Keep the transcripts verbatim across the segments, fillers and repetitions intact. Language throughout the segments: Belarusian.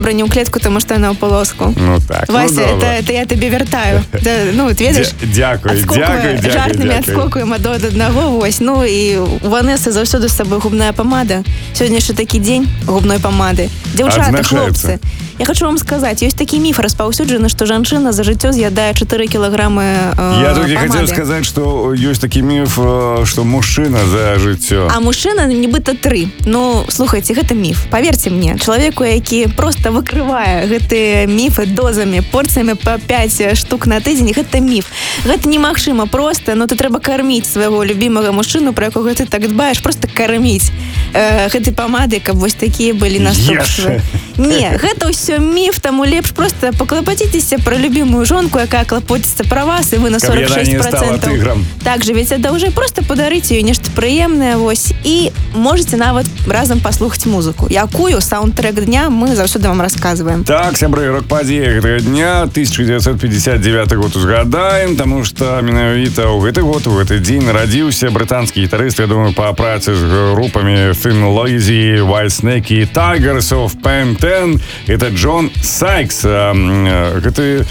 броню клетку, тому що вона в полоску. Ну так. Вася, ну, це, це я тобі вертаю. Це, ну, от, видиш, дякую, відскокує, дякую, дякую. жартами відскокуємо до одного. Ось. Ну, і у Ванеси завжди з собою губна помада. Сьогодні ще такий день губної помади. Дівчата, хлопці, я хочу вам сказати, є такий міф розповсюджений, що жінка за життя з'їдає чотири кілограми е, Я тільки помади. хотів сказати, що є такий міф, що мужчина за життя. А мужчина нібито три. Ну, слухайте, це міф. Поверьте мені, чоловіку, який просто викриває ці міфи дозами, порціями по п'ять штук на тиждень, це міф. Це немагчимо просто, ну, ти треба кормити свого любимого мужчину, про якого ти так дбаєш, просто кормити. Ці помади, як ось такі були наступні. Ні, це все міф, тому лепш просто поклопотитеся про любимую жонку, яка клопотиться про вас, і ви на сорок шість відсотків. Так живете довше, просто подарите їй нечто приємне, ось, і можете навіть разом послухати музику. Якую саундтрек дня ми завжди вам розказуємо. Так, сябры, рок-падзея гэтага дня тысяча девятьсот пятьдесят девятый год узгадаем, таму што менавіта ў гэты год, у гэты дзень нарадзіўся брытанскі гітарыст, я думаю, па працы з групамі Thin Lizzy, White Snake і Tigers of Pen-Ten. Это Джон Сайкс. Гэты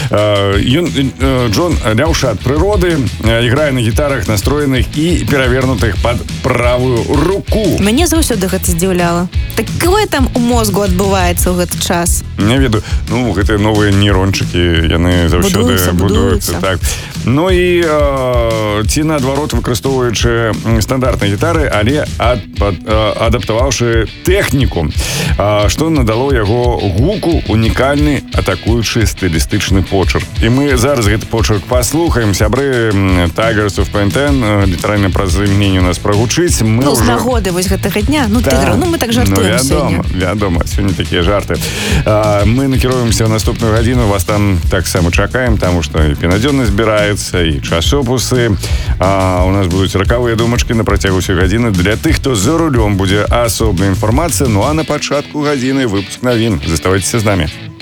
ён, Джон ляўшы ад прыроды, іграе на гітарах, настроеных і перавернутых пад правую руку. Мяне заўсёды гэта здзіўляла. Такое там у мозгу адбываецца ў гэты час. Не ведаю. Ну, гэтыя новыя нейрончыкі, яны заўсёды будуюцца, будуюцца. Так. Ну і э, ці наадварот выкарыстоўваючы стандартныя гітары, але ад, ад, адаптаваўшы тэхніку, э, што надало яго гуку унікальны атакуючы стылістычны почерк. І мы зараз гэты почерк паслухаем. Сябры Tigers of Pen-Ten літаральна праз імені у нас прагучыць. Мы ну, ўжо... з нагоды вось гэтага дня. Ну, так. Тыгр, ну мы так жартуем ну, сёння. Вядома, сёння такія жарты. А, мы накіруемся ў наступную гадзіну, вас там таксама чакаем, таму што і пенадзённы збіраецца, і часопусы. А, у нас будуць ракавыя думачкі на працягу ўсёй гадзіны. Для тых, хто за рулём, будзе асобная інфармацыя. Ну а на пачатку гадзіны выпуск навін. Заставайцеся з намі.